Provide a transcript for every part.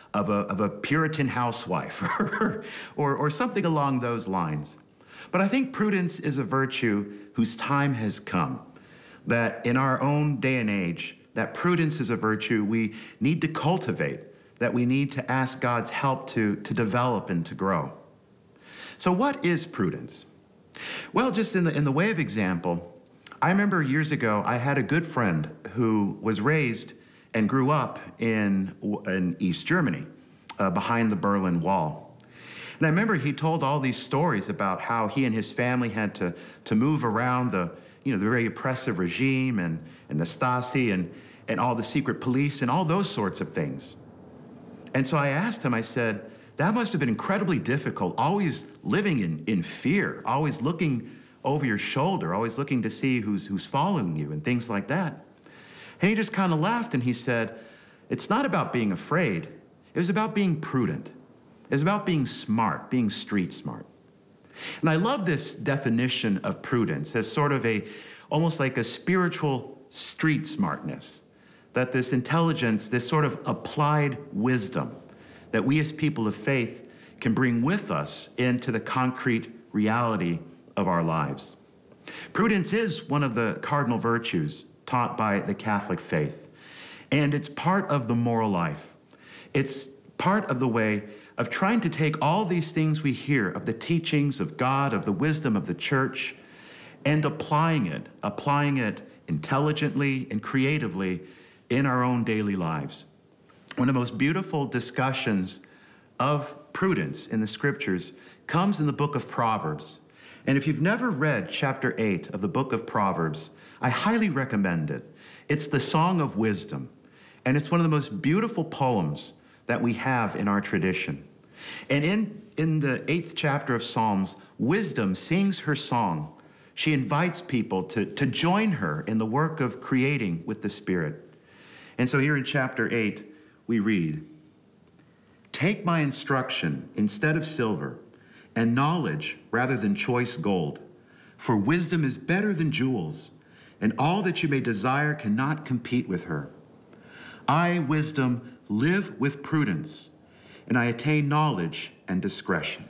of a Puritan housewife or something along those lines. But I think prudence is a virtue whose time has come, that in our own day and age, that prudence is a virtue we need to cultivate, that we need to ask God's help to develop and to grow. So what is prudence? Well, just in the way of example, I remember years ago, I had a good friend who was raised and grew up in East Germany, behind the Berlin Wall. And I remember he told all these stories about how he and his family had to move around the very oppressive regime and the Stasi and all the secret police and all those sorts of things. And so I asked him, I said, that must have been incredibly difficult, always living in fear, always looking over your shoulder, always looking to see who's following you and things like that. And he just kind of laughed and he said, it's not about being afraid. It was about being prudent. It was about being smart, being street smart. And I love this definition of prudence as sort of almost like a spiritual street smartness, that this intelligence, this sort of applied wisdom that we as people of faith can bring with us into the concrete reality of our lives. Prudence is one of the cardinal virtues taught by the Catholic faith, and it's part of the moral life. It's part of the way of trying to take all these things we hear of the teachings of God, of the wisdom of the church, and applying it intelligently and creatively in our own daily lives. One of the most beautiful discussions of prudence in the scriptures comes in the book of Proverbs. And if you've never read chapter 8 of the book of Proverbs, I highly recommend it. It's the Song of Wisdom, and it's one of the most beautiful poems that we have in our tradition. And in the 8th chapter of Psalms, Wisdom sings her song. She invites people to join her in the work of creating with the Spirit. And so here in chapter 8, we read, "Take my instruction instead of silver, and knowledge rather than choice gold. For wisdom is better than jewels, and all that you may desire cannot compete with her. I, wisdom, live with prudence, and I attain knowledge and discretion."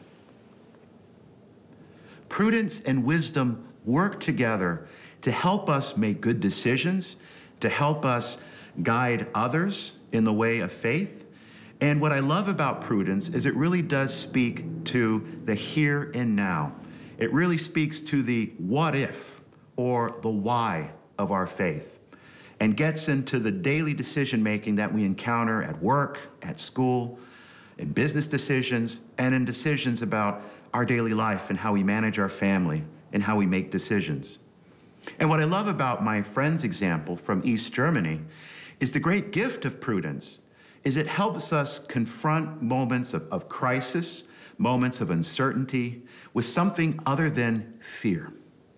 Prudence and wisdom work together to help us make good decisions, to help us guide others in the way of faith. And what I love about prudence is it really does speak to the here and now. It really speaks to the what if or the why of our faith and gets into the daily decision making that we encounter at work, at school, in business decisions, and in decisions about our daily life and how we manage our family and how we make decisions. And what I love about my friend's example from East Germany is the great gift of prudence is it helps us confront moments of crisis, moments of uncertainty with something other than fear.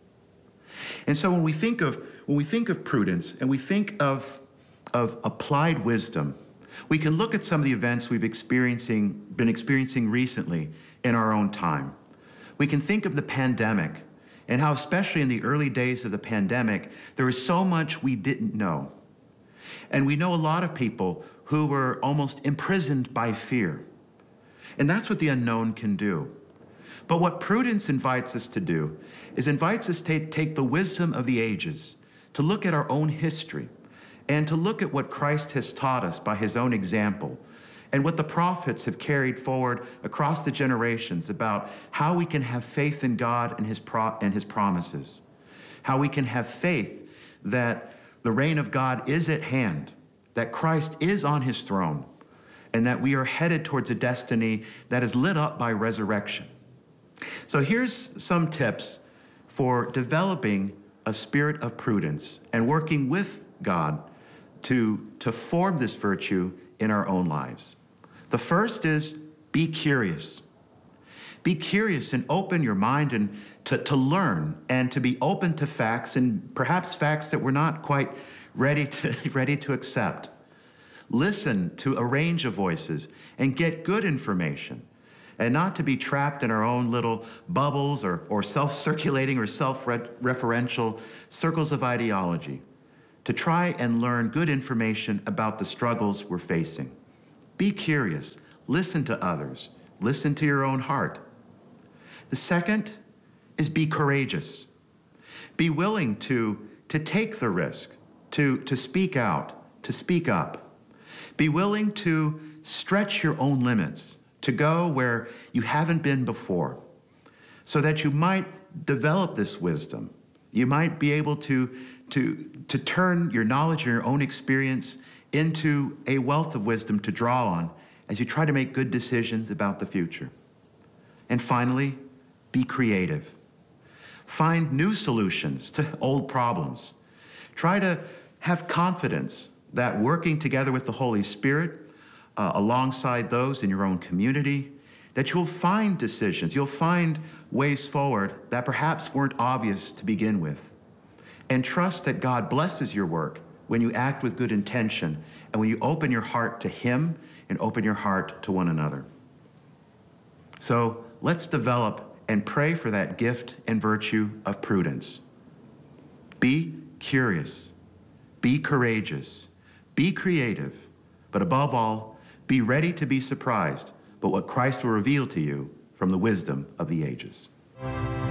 And so when we think of prudence and we think of applied wisdom, we can look at some of the events we've been experiencing recently in our own time. We can think of the pandemic and how, especially in the early days of the pandemic, there was so much we didn't know. And we know a lot of people who were almost imprisoned by fear. And that's what the unknown can do. But what prudence invites us to do is invites us to take the wisdom of the ages, to look at our own history, and to look at what Christ has taught us by his own example, and what the prophets have carried forward across the generations about how we can have faith in God and his promises, how we can have faith that the reign of God is at hand, that Christ is on his throne, and that we are headed towards a destiny that is lit up by resurrection. So here's some tips for developing a spirit of prudence and working with God to form this virtue in our own lives. The first is be curious. Be curious and open your mind and to learn and to be open to facts, and perhaps facts that we're not quite ready to accept. Listen to a range of voices and get good information, and not to be trapped in our own little bubbles or self-circulating or self-referential circles of ideology. To try and learn good information about the struggles we're facing. Be curious. Listen to others. Listen to your own heart. The second is be courageous. Be willing to take the risk, to speak out, to speak up. Be willing to stretch your own limits, to go where you haven't been before, so that you might develop this wisdom. You might be able to turn your knowledge and your own experience into a wealth of wisdom to draw on as you try to make good decisions about the future. And finally, be creative. Find new solutions to old problems. Try to have confidence that working together with the Holy Spirit, alongside those in your own community, that you'll find decisions, you'll find ways forward that perhaps weren't obvious to begin with. And trust that God blesses your work when you act with good intention and when you open your heart to Him and open your heart to one another. So let's develop and pray for that gift and virtue of prudence. Be curious, be courageous, be creative, but above all, be ready to be surprised by what Christ will reveal to you from the wisdom of the ages.